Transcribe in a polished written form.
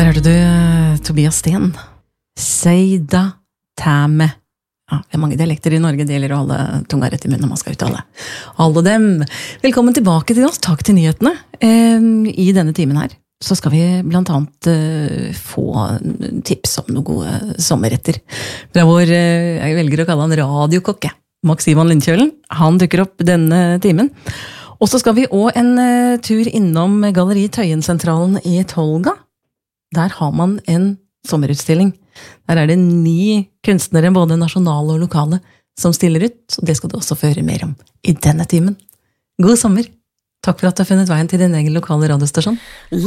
hørte du Tobias Sten. Seida Tæme. Ja, vi har mange dialekter I Norge, det gjelder å holde tunga rett I munnen når man skal uttale alle dem. Velkommen tilbake til oss, takk til nyhetene. I denne timen her så skal vi blant annet få tips om noen gode sommerretter. Fra vår, jeg velger å kalle han radiokokke, Max Ivan Lindkjølen. Han dukker opp denne timen. Og så skal vi også en tur innom Galleri Tøyensentralen I Tolga. Der har man en sommerutstilling. Der det 9 kunstnere, både nasjonale og lokale, som stiller ut, så det skal du også føre mer om I denne timen. God sommer! Takk for at du har funnet veien til din egen lokale radiostasjon.